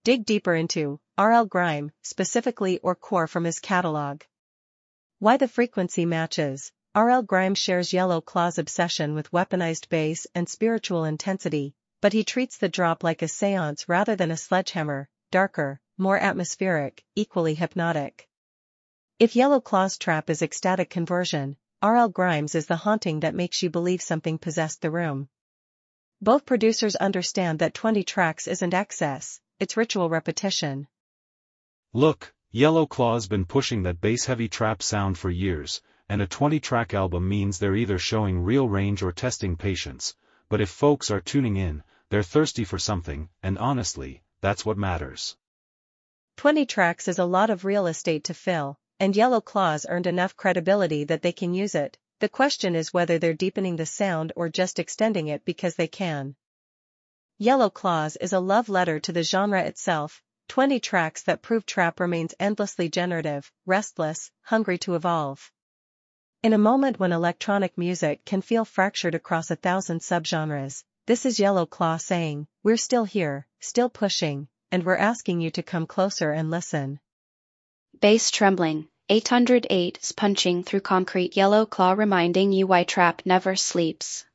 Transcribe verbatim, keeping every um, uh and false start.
Dig deeper into R L Grime, specifically or core from his catalog. Why the frequency matches. R L Grime shares Yellow Claw's obsession with weaponized bass and spiritual intensity, but he treats the drop like a seance rather than a sledgehammer, darker, more atmospheric, equally hypnotic. If Yellow Claw's trap is ecstatic conversion, R L Grime's is the haunting that makes you believe something possessed the room. Both producers understand that twenty tracks isn't excess, it's ritual repetition. Look, Yellow Claw's been pushing that bass-heavy trap sound for years, and a twenty-track album means they're either showing real range or testing patience, but if folks are tuning in, they're thirsty for something, and honestly, that's what matters. twenty tracks is a lot of real estate to fill, and Yellow Claw's earned enough credibility that they can use it. The question is whether they're deepening the sound or just extending it because they can. Yellow Claw's is a love letter to the genre itself, twenty tracks that prove trap remains endlessly generative, restless, hungry to evolve. In a moment when electronic music can feel fractured across a thousand subgenres, this is Yellow Claw saying, we're still here, still pushing, and we're asking you to come closer and listen. Bass trembling, eight hundred eight s punching through concrete. Yellow Claw reminding you why trap never sleeps.